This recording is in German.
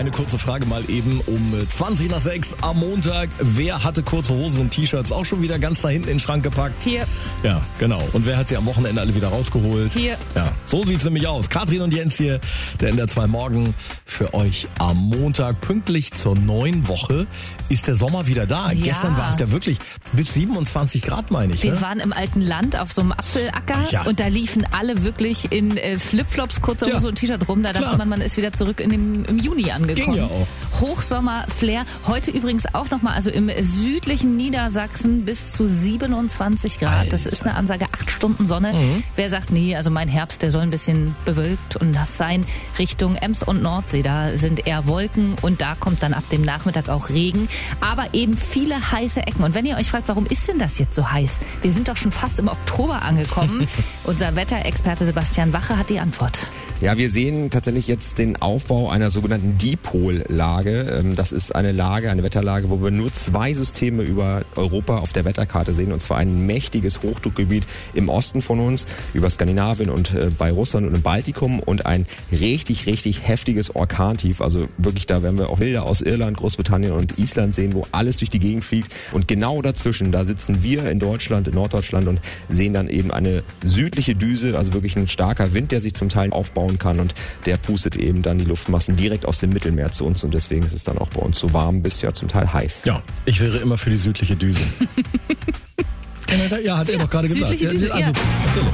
eine kurze Frage mal eben um 5:20 am Montag. Wer hatte kurze Hosen und T-Shirts auch schon wieder ganz da hinten in den Schrank gepackt? Hier. Ja, genau. Und wer hat sie am Wochenende alle wieder rausgeholt? Hier. Ja, so sieht's nämlich aus. Katrin und Jens hier, der NDR 2 Morgen für euch am Montag. Pünktlich zur neuen Woche ist der Sommer wieder da. Ja. Gestern war es ja wirklich bis 27 Grad, meine ich. Wir Ne? waren im alten Land auf so einem Apfelacker Ja. und da liefen alle wirklich in Flipflops, kurzer Hose Ja. und T-Shirt rum. Da dachte Klar. man ist wieder zurück im Juni angekommen. Ging ja auch. Hochsommer-Flair. Heute übrigens auch nochmal, also im südlichen Niedersachsen bis zu 27 Grad. Alter. Das ist eine Ansage, 8 Stunden Sonne. Wer sagt, nee, also mein Herbst, der soll ein bisschen bewölkt und nass sein. Richtung Ems und Nordsee, da sind eher Wolken und da kommt dann ab dem Nachmittag auch Regen. Aber eben viele heiße Ecken. Und wenn ihr euch fragt, warum ist denn das jetzt so heiß? Wir sind doch schon fast im Oktober angekommen. Unser Wetterexperte Sebastian Wache hat die Antwort. Ja, wir sehen tatsächlich jetzt den Aufbau einer sogenannten Dipollage. Das ist eine Lage, eine Wetterlage, wo wir nur 2 Systeme über Europa auf der Wetterkarte sehen. Und zwar ein mächtiges Hochdruckgebiet im Osten von uns, über Skandinavien und bei Russland und im Baltikum. Und ein richtig, richtig heftiges Orkantief. Also wirklich, da werden wir auch Bilder aus Irland, Großbritannien und Island sehen, wo alles durch die Gegend fliegt. Und genau dazwischen, da sitzen wir in Deutschland, in Norddeutschland und sehen dann eben eine südliche Düse, also wirklich ein starker Wind, der sich zum Teil aufbauen kann und der pustet eben dann die Luftmassen direkt aus dem Mittelmeer zu uns und deswegen ist es dann auch bei uns so warm bis ja zum Teil heiß. Ja, ich wäre immer für die südliche Düse. Ja, hat er doch gerade gesagt. Südliche Düse, Also, ja. natürlich.